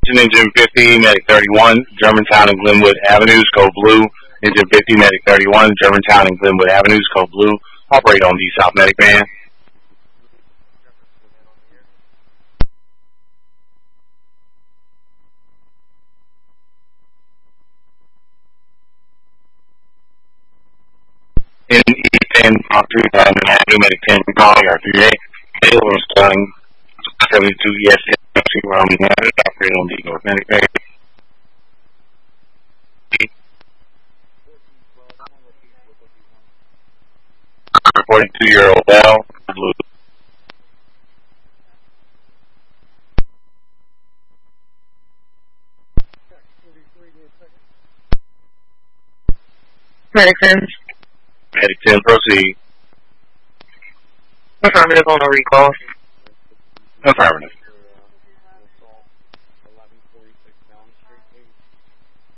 Engine 50, Medic 31, Germantown and Glenwood Avenues, code blue. Engine 50, Medic 31, Germantown and Glenwood Avenues, code blue. Operate on the South Medic Band. In E10, Proctor, New Medic 10, calling R38. Taylor installing 72 yes, Romney United, operate on the North Medic Band. 42-year-old Bell, blue. Medic 10. Medic 10, proceed. Affirmative on a recall. Affirmative.